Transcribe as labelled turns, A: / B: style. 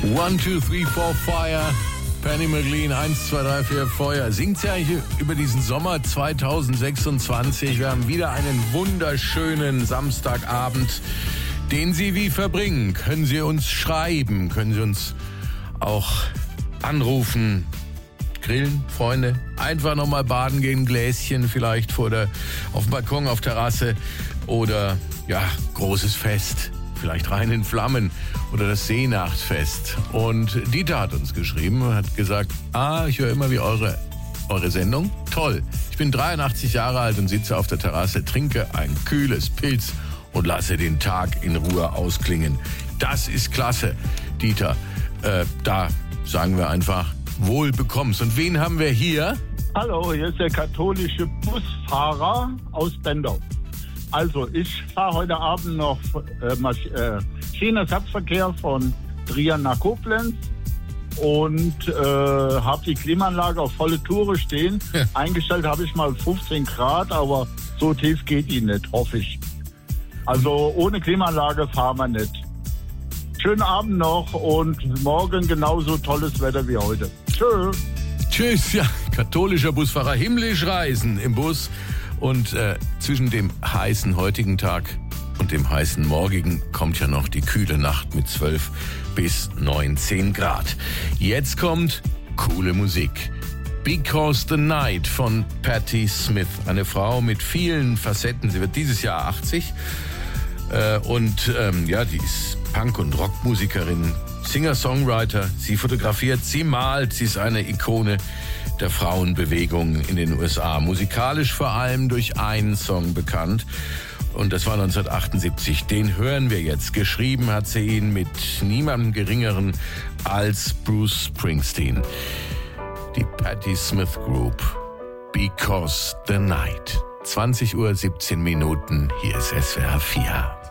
A: 1, 2, 3, 4, Fire. Penny McLean, 1, 2, 3, 4, Feuer. Singt ja hier über diesen Sommer 2026. Wir haben wieder einen wunderschönen Samstagabend, den Sie wie verbringen. Können Sie uns schreiben, können Sie uns auch anrufen, grillen, Freunde. Einfach nochmal baden gehen, Gläschen vielleicht auf dem Balkon, auf Terrasse oder ja, großes Fest. Vielleicht rein in Flammen oder das Seenachtfest. Und Dieter hat uns geschrieben und hat gesagt, ich höre immer wie eure Sendung. Toll. Ich bin 83 Jahre alt und sitze auf der Terrasse, trinke ein kühles Pilz und lasse den Tag in Ruhe ausklingen. Das ist klasse, Dieter. Da sagen wir einfach, wohl bekommst. Und wen haben wir hier?
B: Hallo, hier ist der katholische Busfahrer aus Bendau. Also, ich fahre heute Abend noch Schienenersatzverkehr von Trier nach Koblenz und habe die Klimaanlage auf volle Tour stehen. Eingestellt habe ich mal 15 Grad, aber so tief geht die nicht, hoffe ich. Also ohne Klimaanlage fahren wir nicht. Schönen Abend noch und morgen genauso tolles Wetter wie heute. Tschüss.
A: Tschüss, ja, katholischer Busfahrer, himmlisch reisen im Bus. Und zwischen dem heißen heutigen Tag und dem heißen morgigen kommt ja noch die kühle Nacht mit 12 bis 19 Grad. Jetzt kommt coole Musik. Because the Night von Patti Smith. Eine Frau mit vielen Facetten. Sie wird dieses Jahr 80. Die ist Punk- und Rockmusikerin, Singer-Songwriter. Sie fotografiert, sie malt. Sie ist eine Ikone der Frauenbewegung in den USA. Musikalisch vor allem durch einen Song bekannt. Und das war 1978. Den hören wir jetzt. Geschrieben hat sie ihn mit niemandem Geringeren als Bruce Springsteen. Die Patti Smith Group. Because the Night. 20:17 Uhr. Hier ist SWR 4.